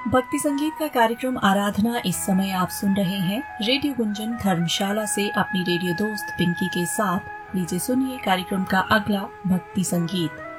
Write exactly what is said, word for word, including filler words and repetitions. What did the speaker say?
भक्ति संगीत का कार्यक्रम आराधना इस समय आप सुन रहे हैं रेडियो गुंजन धर्मशाला से अपनी रेडियो दोस्त पिंकी के साथ। लीजिए सुनिए कार्यक्रम का अगला भक्ति संगीत।